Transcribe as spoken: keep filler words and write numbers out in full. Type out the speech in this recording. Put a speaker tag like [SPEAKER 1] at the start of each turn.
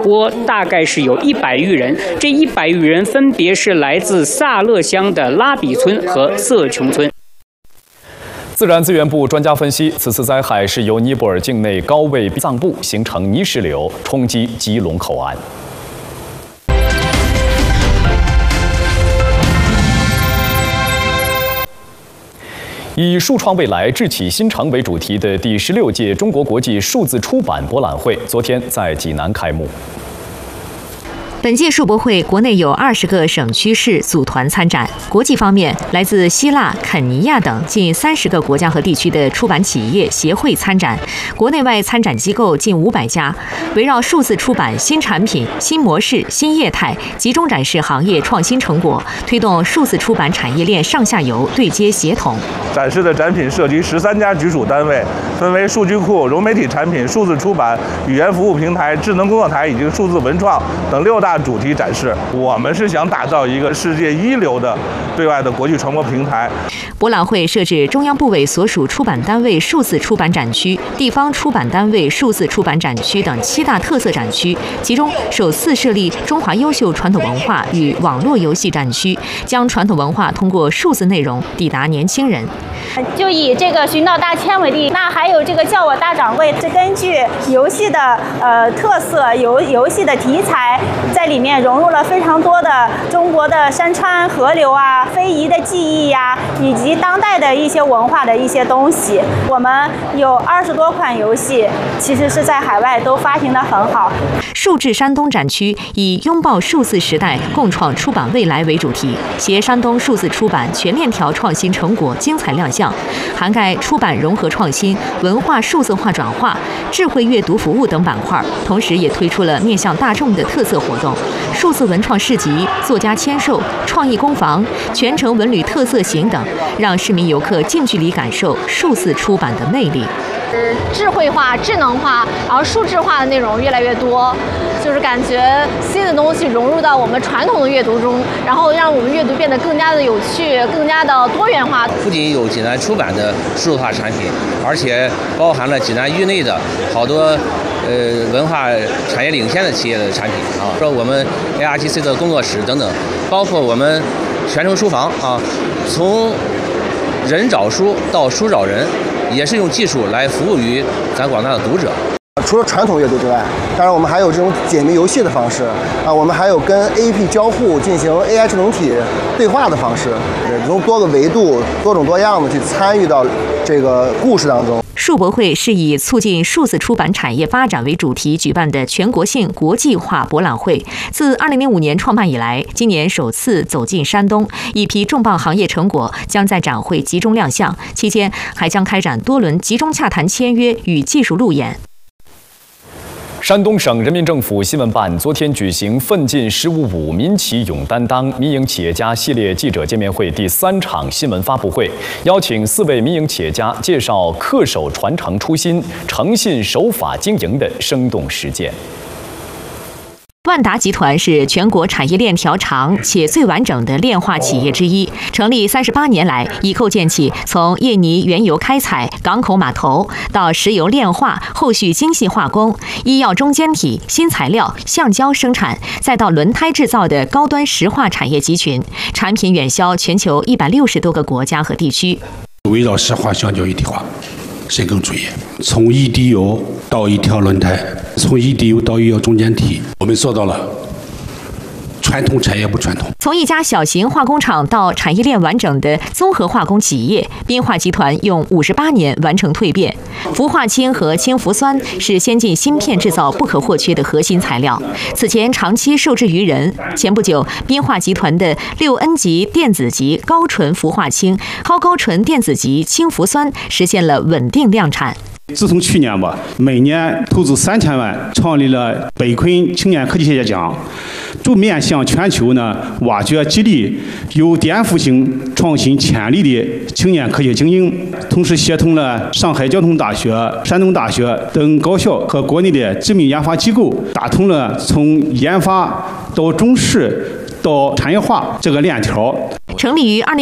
[SPEAKER 1] 窝大概是有一百余人，这一百余人分别是来自萨勒乡的拉比村和色琼村。
[SPEAKER 2] 自然资源部专家分析，此次灾害是由尼泊尔境内高位藏部形成泥石流冲击基隆口岸。以“数创未来，智启新城”为主题的第十六届中国国际数字出版博览会昨天在济南开幕。
[SPEAKER 3] 本届数博会，国内有二十个省区市组团参展。国际方面，来自希腊、肯尼亚等近三十个国家和地区的出版企业协会参展，国内外参展机构近五百家，围绕数字出版新产品、新模式、新业态，集中展示行业创新成果，推动数字出版产业链上下游对接协同。
[SPEAKER 4] 展示的展品涉及十三家局属单位，分为数据库、融媒体产品、数字出版、语言服务平台、智能工作台以及数字文创等六大 主题展示，我们是想打造一个世界一流的对外的国际传播平台。
[SPEAKER 3] 博览会设置中央部委所属出版单位数字出版展区、地方出版单位数字出版展区等七大特色展区，其中首次设立中华优秀传统文化与网络游戏展区，将传统文化通过数字内容抵达年轻人。
[SPEAKER 5] 就以这个寻找大千为例，那还有这个叫我大掌柜，是根据游戏的呃特色、游游戏的题材，在里面 融入了非常多的中国的山川河流啊、非遗的技艺呀、啊，以及当代的一些文化的一些东西。我们有二十多款游戏，其实是在海外都发行的很好。
[SPEAKER 3] 数字山东展区以拥抱数字时代，共创出版未来为主题，携山东数字出版全链条创新成果精彩亮相，涵盖出版融合创新、文化数字化转化、智慧阅读服务等板块，同时也推出了面向大众的特色活动。 数字文创市集、作家签售、创意工坊、全程文旅特色行等，让市民游客近距离感受数字出版的魅力。
[SPEAKER 6] 智慧化、智能化，然后数字化的内容越来越多，就是感觉新的东西融入到我们传统的阅读中，然后让我们阅读变得更加的有趣、更加的多元化。
[SPEAKER 7] 不仅有济南出版的数字化产品，而且包含了济南域内的好多 呃，文化产业领先的企业的产品啊，说我们 A R T C 的工作室等等，包括我们全程书房啊，从人找书到书找人，也是用技术来服务于咱广大的读者。
[SPEAKER 8] 除了传统阅读之外，当然我们还有这种解谜游戏的方式啊，我们还有跟 A P P 交互进行 A I 智能体对话的方式，从多个维度、多种多样的去参与到这个故事当中。
[SPEAKER 3] 数博会是以促进数字出版产业发展为主题举办的全国性国际化博览会。自二零零五年创办以来，今年首次走进山东，一批重磅行业成果将在展会集中亮相。期间还将开展多轮集中洽谈签约与技术路演。
[SPEAKER 2] 山东省人民政府新闻办昨天举行“奋进十五五”民企勇担当民营企业家系列记者见面会第三场新闻发布会，邀请四位民营企业家介绍恪守传承初心、诚信守法经营的生动实践。
[SPEAKER 3] 万达集团是全国产业链条长且最完整的炼化企业之一。成立三十八年来，已构建起从印尼原油开采、港口码头到石油炼化、后续精细化工、医药中间体、新材料、橡胶生产，再到轮胎制造的高端石化产业集群，产品远销全球一百六十多个国家和地区。
[SPEAKER 9] 围绕石化、橡胶一体化，深耕专业，从一滴油到一条轮胎，从一滴油到医药中间体，我们做到了。 传统产业不传统。
[SPEAKER 3] 从一家小型化工厂到产业链完整的综合化工企业，彬化集团用五十八年完成蜕变。氟化氢和氢氟酸是先进芯片制造不可或缺的核心材料，此前长期受制于人。前不久，彬化集团的六 N 级电子级高纯氟化氢、超高纯电子级氢氟酸实现了稳定量产。
[SPEAKER 9] 自从去年吧，每年投资三千万，创立了北昆青年科技企业奖，就面向全球呢，挖掘激励有颠覆性创新潜力的青年科学精英，同时协同了上海交通大学、山东大学等高校和国内的知名研发机构，打通了从研发到中试到产业化这个链条。
[SPEAKER 3] 成立于二零。